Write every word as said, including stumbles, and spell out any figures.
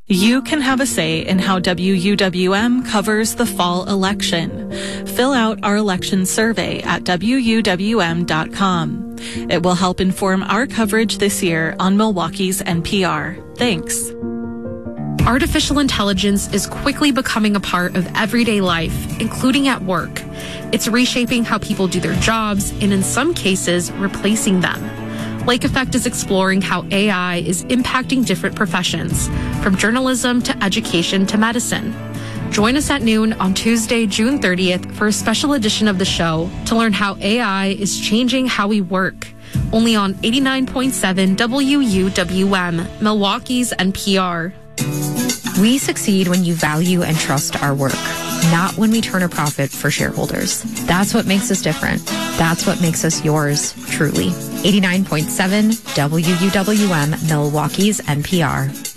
You can have a say in how W U W M covers the fall election. Fill out our election survey at W U W M dot com. It will help inform our coverage this year on Milwaukee's N P R. Thanks. Artificial intelligence is quickly becoming a part of everyday life, including at work. It's reshaping how people do their jobs and in some cases, replacing them. Lake Effect is exploring how A I is impacting different professions, from journalism to education to medicine. Join us at noon on Tuesday, June thirtieth for a special edition of the show to learn how A I is changing how we work. Only on eighty-nine point seven W U W M, Milwaukee's N P R. We succeed when you value and trust our work, not when we turn a profit for shareholders. That's what makes us different. That's what makes us yours, truly. eighty-nine point seven W U W M, Milwaukee's N P R.